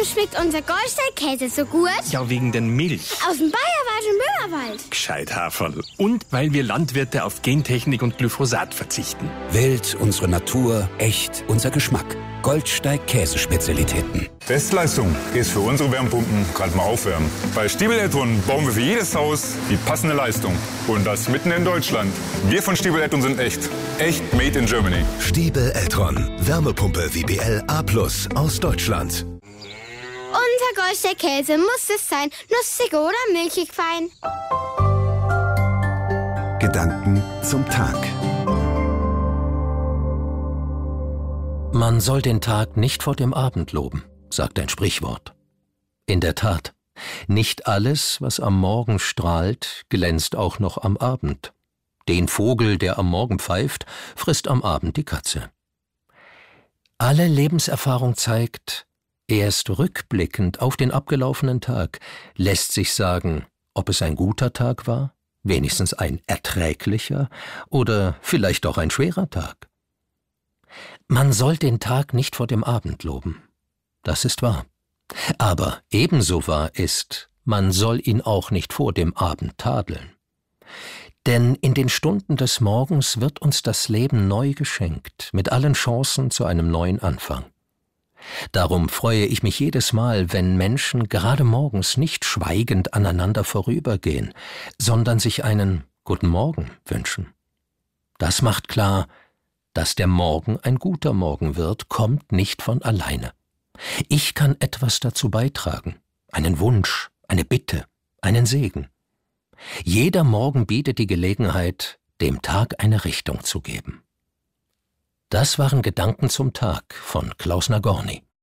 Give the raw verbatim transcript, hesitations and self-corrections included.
Warum schmeckt unser Goldsteig-Käse so gut? Ja, wegen den Milch. Aus dem Bayerwald und Böhmerwald. Gescheit, Haferl. Und weil wir Landwirte auf Gentechnik und Glyphosat verzichten. Wild, unsere Natur, echt, unser Geschmack. Goldsteig-Käsespezialitäten. Bestleistung ist für unsere Wärmepumpen gerade mal aufwärmen. Bei Stiebel Eltron bauen wir für jedes Haus die passende Leistung. Und das mitten in Deutschland. Wir von Stiebel Eltron sind echt. Echt made in Germany. Stiebel Eltron. Wärmepumpe W B L A plus aus Deutschland. Unser Goldsteig-Käse muss es sein. Nussig oder milchig fein. Gedanken zum Tag. Man soll den Tag nicht vor dem Abend loben, sagt ein Sprichwort. In der Tat, nicht alles, was am Morgen strahlt, glänzt auch noch am Abend. Den Vogel, der am Morgen pfeift, frisst am Abend die Katze. Alle Lebenserfahrung zeigt, erst rückblickend auf den abgelaufenen Tag lässt sich sagen, ob es ein guter Tag war, wenigstens ein erträglicher oder vielleicht auch ein schwerer Tag. Man soll den Tag nicht vor dem Abend loben. Das ist wahr. Aber ebenso wahr ist, man soll ihn auch nicht vor dem Abend tadeln. Denn in den Stunden des Morgens wird uns das Leben neu geschenkt, mit allen Chancen zu einem neuen Anfang. Darum freue ich mich jedes Mal, wenn Menschen gerade morgens nicht schweigend aneinander vorübergehen, sondern sich einen Guten Morgen wünschen. Das macht klar, dass der Morgen ein guter Morgen wird, kommt nicht von alleine. Ich kann etwas dazu beitragen, einen Wunsch, eine Bitte, einen Segen. Jeder Morgen bietet die Gelegenheit, dem Tag eine Richtung zu geben. Das waren Gedanken zum Tag von Klaus Nagorny.